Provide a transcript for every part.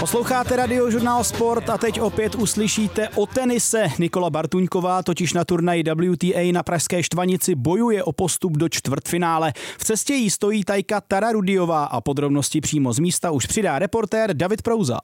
Posloucháte Radiožurnál Sport a teď opět uslyšíte o tenise. Nikola Bartuňková totiž na turnaji WTA na pražské Štvanici bojuje o postup do čtvrtfinále. V cestě jí stojí Tajka Tararudiová a podrobnosti přímo z místa už přidá reportér David Prouza.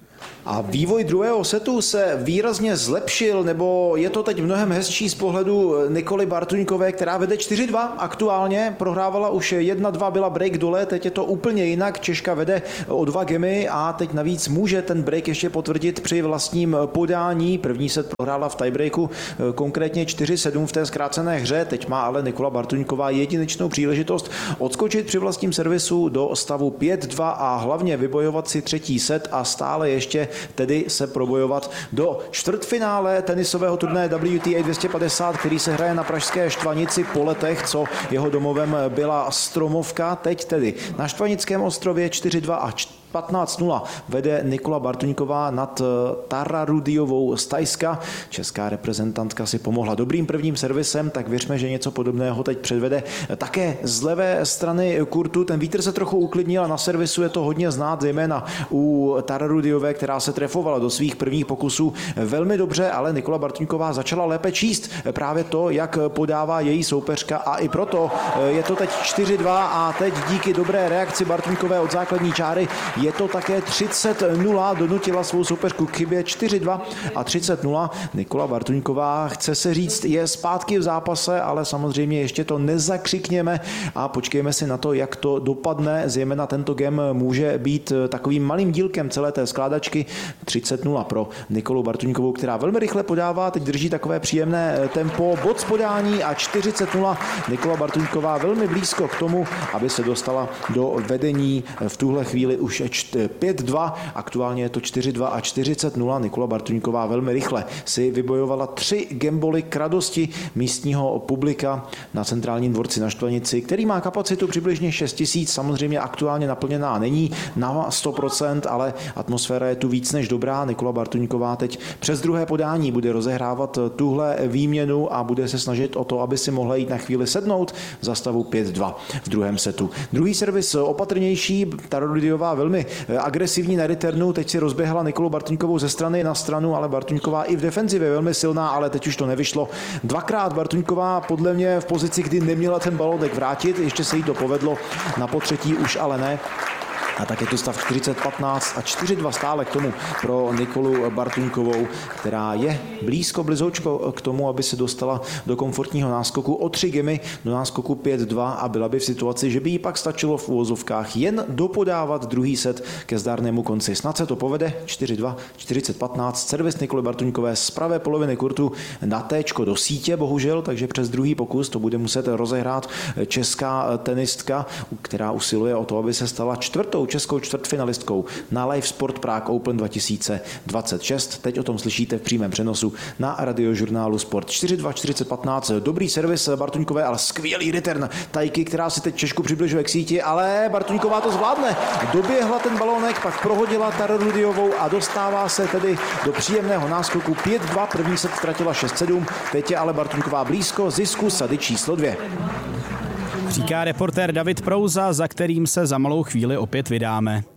A vývoj druhého setu se výrazně zlepšil, nebo je to teď mnohem hezčí z pohledu Nikoly Bartuňkové, která vede 4-2 aktuálně, prohrávala už 1-2, byla break dole, teď je to úplně jinak, Češka vede o 2 gemy a teď navíc může ten break ještě potvrdit při vlastním podání. První set prohrála v tiebreaku konkrétně 4-7 v té zkrácené hře, teď má ale Nikola Bartuňková jedinečnou příležitost odskočit při vlastním servisu do stavu 5-2 a hlavně vybojovat si třetí set a stále ještě tedy se probojovat do čtvrtfinále tenisového turnaje WTA 250, který se hraje na pražské Štvanici po letech, co jeho domovem byla Stromovka. Teď tedy na Štvanickém ostrově 4-2 a 15-0 vede Nikola Bartuňková nad Tararudiovou z Thajska. Česká reprezentantka si pomohla dobrým prvním servisem, tak věřme, že něco podobného teď předvede také z levé strany kurtu. Ten vítr se trochu uklidnil a na servisu je to hodně znát, zejména u Tararudiové, která se trefovala do svých prvních pokusů velmi dobře, ale Nikola Bartuňková začala lépe číst právě to, jak podává její soupeřka a i proto je to teď 4-2 a teď díky dobré reakci Bartuňkové od základní čáry je to také 30-0, donutila svou soupeřku k chybě 4-2 a 30-0. Nikola Bartuňková, chce se říct, je zpátky v zápase, ale samozřejmě ještě to nezakřikněme a počkejme si na to, jak to dopadne. Zejména tento game může být takovým malým dílkem celé té skládačky. 30-0 pro Nikolu Bartuňkovou, která velmi rychle podává, teď drží takové příjemné tempo, bod z podání a 40-0. Nikola Bartuňková velmi blízko k tomu, aby se dostala do vedení v tuhle chvíli už 5-2, aktuálně je to 4-2 a 40-0. Nikola Bartuňková velmi rychle si vybojovala 3 gameboly k radosti místního publika na centrálním dvorci na Štvanici, který má kapacitu přibližně 6 000, samozřejmě aktuálně naplněná není na 100%, ale atmosféra je tu víc než dobrá. Nikola Bartuňková teď přes druhé podání bude rozehrávat tuhle výměnu a bude se snažit o to, aby si mohla jít na chvíli sednout za stavu 5-2 v druhém setu. Druhý servis opatrnější, Tararudiová velmi agresivní na returnu, teď si rozběhla Nikolu Bartuňkovou ze strany na stranu, ale Bartuňková i v defenzivě velmi silná, ale teď už to nevyšlo. Dvakrát Bartuňková podle mě v pozici, kdy neměla ten balonek vrátit, ještě se jí to povedlo, na potřetí už ale ne. A tak je to stav 40-15 a 4-2 stále k tomu pro Nikolu Bartuňkovou, která je blízko k tomu, aby se dostala do komfortního náskoku o 3 gemy do náskoku 5-2 a byla by v situaci, že by jí pak stačilo v úvozovkách jen dopodávat druhý set ke zdárnému konci. Snad se to povede. 4-2, 40-15, servis Nikoly Bartuňkové z pravé poloviny kurtu na téčko do sítě, bohužel, takže přes druhý pokus to bude muset rozehrát česká tenistka, která usiluje o to, aby se stala čtvrtou českou čtvrtfinalistkou na Live Sport Prague Open 2026. Teď o tom slyšíte v přímém přenosu na Radiožurnálu Sport. 4-2, 40-15, dobrý servis Bartuňkové, ale skvělý return Tajky, která si teď Češku přibližuje k síti, ale Bartuňková to zvládne. Doběhla ten balónek, pak prohodila Tararudiovou a dostává se tedy do příjemného náskoku 5-2. První set ztratila 6-7, teď je ale Bartuňková blízko zisku sady číslo 2. Říká reportér David Prouza, za kterým se za malou chvíli opět vydáme.